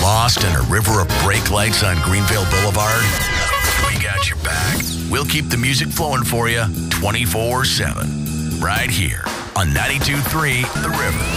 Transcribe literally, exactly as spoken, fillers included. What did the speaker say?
Lost in a river of brake lights on Greenville Boulevard? We got your back. We'll keep the music flowing for you twenty-four seven. Right here on ninety-two point three The River.